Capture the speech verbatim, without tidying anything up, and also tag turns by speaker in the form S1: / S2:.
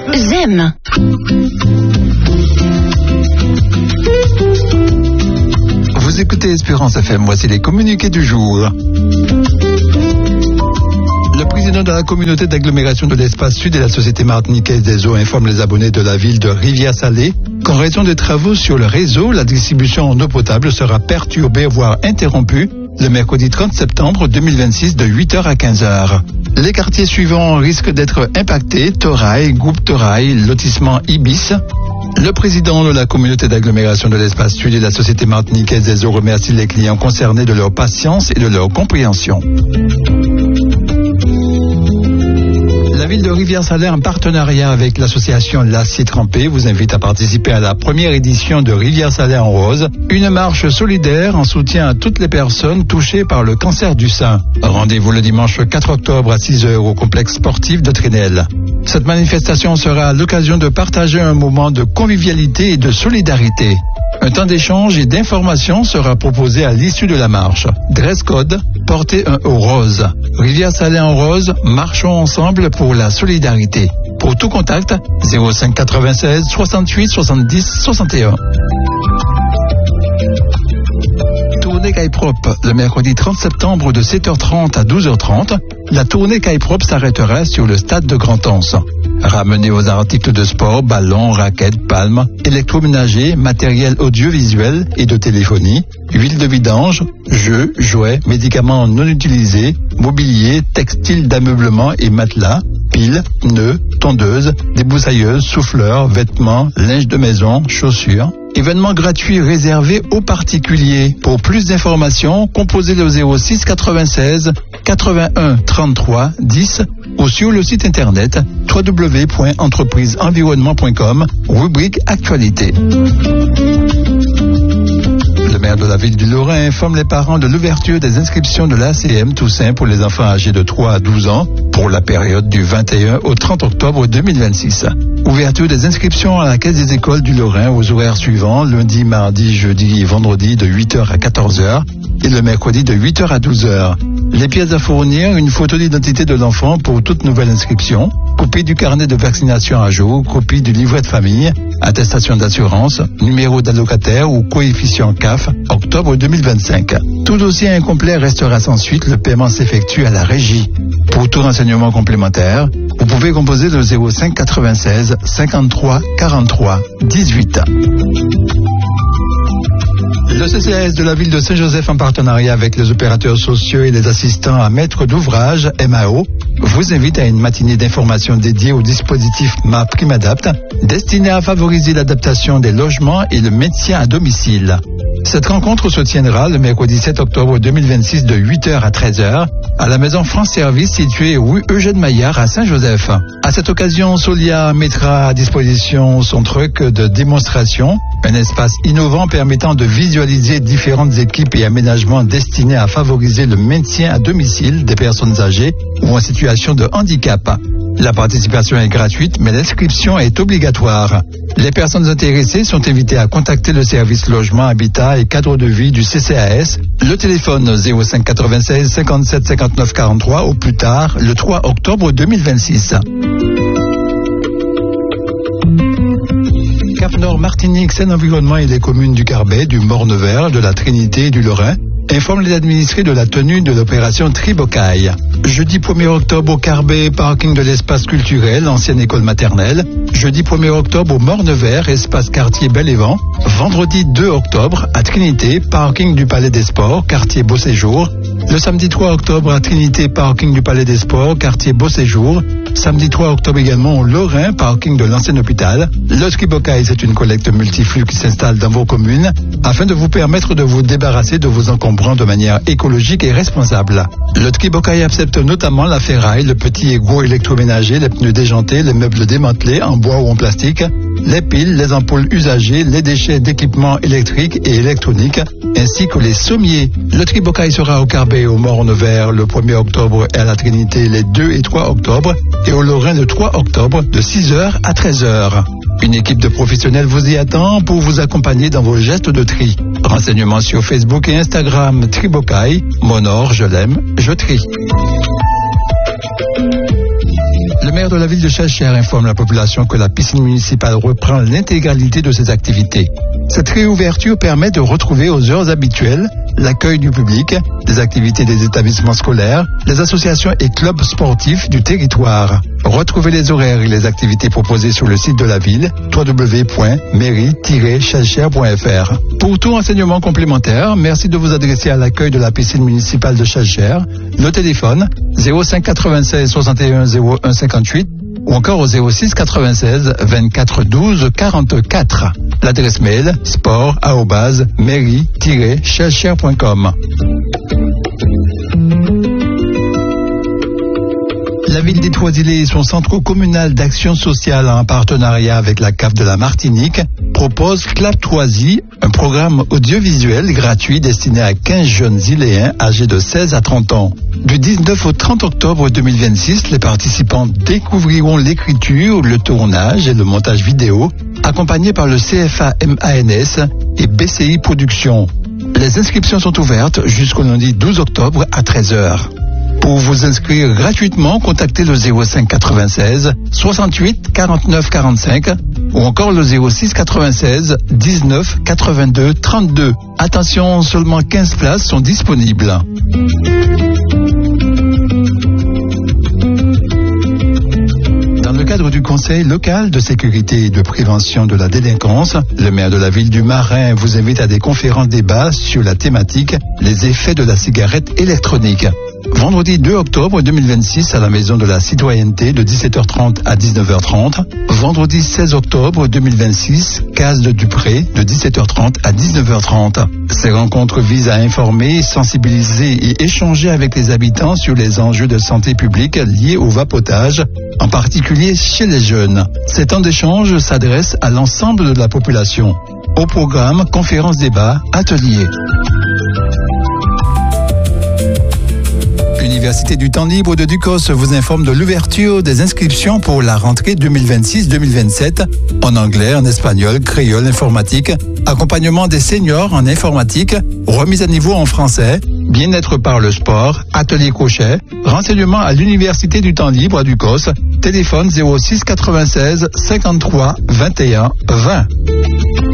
S1: J'aime.
S2: Vous écoutez Espérance F M, voici les communiqués du jour. Le président de la communauté d'agglomération de l'espace sud et la Société martiniquaise des eaux informe les abonnés de la ville de Rivière-Salée qu'en raison des travaux sur le réseau, la distribution en eau potable sera perturbée, voire interrompue, le mercredi trente septembre deux mille vingt-six de huit heures à quinze heures. Les quartiers suivants risquent d'être impactés: Torail, Groupe Torail, lotissement Ibis. Le président de la communauté d'agglomération de l'espace sud et la Société martiniquaise des eaux remercie les clients concernés de leur patience et de leur compréhension. La ville de Rivière-Salée, en partenariat avec l'association L'acier trempé, vous invite à participer à la première édition de Rivière-Salée en rose, une marche solidaire en soutien à toutes les personnes touchées par le cancer du sein. Rendez-vous le dimanche quatre octobre à six heures au complexe sportif de Trénel. Cette manifestation sera l'occasion de partager un moment de convivialité et de solidarité. Un temps d'échange et d'information sera proposé à l'issue de la marche. Dress code, portez un haut rose. Rivière-Salée en rose, marchons ensemble pour la solidarité. Pour tout contact, zéro cinq quatre-vingt-seize soixante-huit soixante-dix soixante et un. Tournée Caille-Prop, le mercredi trente septembre de sept heures trente à douze heures trente, la tournée Caille-Prop s'arrêtera sur le stade de Grand-Anse. Ramenez vos articles de sport, ballons, raquettes, palmes, électroménager, matériel audiovisuel et de téléphonie, huile de vidange, jeux, jouets, médicaments non utilisés, mobilier, textiles d'ameublement et matelas, piles, nœuds, tondeuses, débroussailleuses, souffleurs, vêtements, linge de maison, chaussures. Événement gratuit réservé aux particuliers. Pour plus d'informations, composez le zéro six quatre-vingt-seize quatre-vingt-un trente-trois dix ou sur le site internet w w w point entreprise environnement point com, rubrique actualité. Le maire de la ville du Lorrain informe les parents de l'ouverture des inscriptions de l'A C M Toussaint pour les enfants âgés de trois à douze ans pour la période du vingt et un au trente octobre deux mille vingt-six. Ouverture des inscriptions à la Caisse des écoles du Lorrain aux horaires suivants: lundi, mardi, jeudi et vendredi de huit heures à quatorze heures et le mercredi de huit heures à douze heures. Les pièces à fournir: une photo d'identité de l'enfant pour toute nouvelle inscription, copie du carnet de vaccination à jour, copie du livret de famille, attestation d'assurance, numéro d'allocataire ou coefficient C A F, octobre deux mille vingt-cinq. Tout dossier incomplet restera sans suite, le paiement s'effectue à la régie. Pour tout renseignement complémentaire, vous pouvez composer le zéro cinq quatre-vingt-seize cinquante-trois quarante-trois dix-huit. Le C C A S de la ville de Saint-Joseph, en partenariat avec les opérateurs sociaux et les assistants à maître d'ouvrage, M A O, vous invite à une matinée d'information dédiée au dispositif MaPrimeAdapt, destiné à favoriser l'adaptation des logements et le maintien à domicile. Cette rencontre se tiendra le mercredi sept octobre deux mille vingt-six de huit heures à treize heures à la maison France Service située rue Eugène Maillard à Saint-Joseph. À cette occasion, Solia mettra à disposition son truc de démonstration, un espace innovant permettant de visualiser différentes équipes et aménagements destinés à favoriser le maintien à domicile des personnes âgées ou en situation de handicap. La participation est gratuite, mais l'inscription est obligatoire. Les personnes intéressées sont invitées à contacter le service logement, habitat et cadre de vie du C C A S, le téléphone zéro cinq quatre-vingt-seize cinquante-sept cinquante-neuf quarante-trois au plus tard le trois octobre deux mille vingt-six. Cap Nord Martinique, Seine-Environnement et les communes du Carbet, du Morne-Vert, de la Trinité et du Lorrain informe les administrés de la tenue de l'opération Tribocaille. Jeudi premier octobre au Carbet, parking de l'espace culturel, ancienne école maternelle. Jeudi premier octobre au Morne-Vert, espace quartier Bel-Évent. Vendredi deux octobre à Trinité, parking du Palais des Sports, quartier Beau Séjour. Le samedi trois octobre à Trinité, parking du Palais des Sports, quartier Beau Séjour. Samedi trois octobre également au Lorrain, parking de l'ancien hôpital. Le Tribocaille, c'est une collecte multiflux qui s'installe dans vos communes afin de vous permettre de vous débarrasser de vos encombrants de manière écologique et responsable. Le Tribocaille accepte notamment la ferraille, le petit et gros électroménager, les pneus déjantés, les meubles démantelés en bois ou en plastique, les piles, les ampoules usagées, les déchets d'équipements électriques et électroniques, ainsi que les sommiers. Le Tribocaille sera au Carbet et au Morne-Vert le premier octobre et à la Trinité les deux et trois octobre et au Lorrain le trois octobre de six heures à treize heures. Une équipe de professionnels vous y attend pour vous accompagner dans vos gestes de tri. Renseignements sur Facebook et Instagram Tribocaille, Monor, je l'aime, je trie. Le maire de la ville de Cheshire informe la population que la piscine municipale reprend l'intégralité de ses activités. Cette réouverture permet de retrouver aux heures habituelles l'accueil du public, les activités des établissements scolaires, les associations et clubs sportifs du territoire. Retrouvez les horaires et les activités proposées sur le site de la ville w w w point mairie tiret cheshire point f r. Pour tout renseignement complémentaire, merci de vous adresser à l'accueil de la piscine municipale de Cheshire. Le téléphone zéro cinq quatre-vingt-seize soixante et un zéro un cinquante-huit ou encore au zéro six quatre-vingt-seize vingt-quatre douze quarante-quatre. L'adresse mail sport arobase mairie tiret cheshire point com. La ville des Trois-Îlets et son centre communal d'action sociale en partenariat avec la C A F de la Martinique propose Clap Troisi, un programme audiovisuel gratuit destiné à quinze jeunes Iléens âgés de seize à trente ans. Du dix-neuf au trente octobre deux mille vingt-six, les participants découvriront l'écriture, le tournage et le montage vidéo, accompagnés par le C F A M A N S et B C I Productions. Les inscriptions sont ouvertes jusqu'au lundi douze octobre à treize heures. Pour vous inscrire gratuitement, contactez le zéro cinq quatre-vingt-seize soixante-huit quarante-neuf quarante-cinq ou encore le zéro six quatre-vingt-seize dix-neuf quatre-vingt-deux trente-deux. Attention, seulement quinze places sont disponibles. Dans le cadre du Conseil local de sécurité et de prévention de la délinquance, le maire de la ville du Marin vous invite à des conférences débats sur la thématique « Les effets de la cigarette électronique ». Vendredi deux octobre deux mille vingt-six à la Maison de la Citoyenneté de dix-sept heures trente à dix-neuf heures trente. Vendredi seize octobre deux mille vingt-six, Case de Dupré de dix-sept heures trente à dix-neuf heures trente. Ces rencontres visent à informer, sensibiliser et échanger avec les habitants sur les enjeux de santé publique liés au vapotage, en particulier chez les jeunes. Ces temps d'échange s'adressent à l'ensemble de la population. Au programme, conférences, débats, ateliers. L'Université du temps libre de Ducos vous informe de l'ouverture des inscriptions pour la rentrée deux mille vingt-six deux mille vingt-sept en anglais, en espagnol, créole, informatique, accompagnement des seniors en informatique, remise à niveau en français, bien-être par le sport, atelier crochet, renseignements à l'Université du temps libre à Ducos, téléphone zéro six quatre-vingt-seize cinquante-trois vingt et un vingt.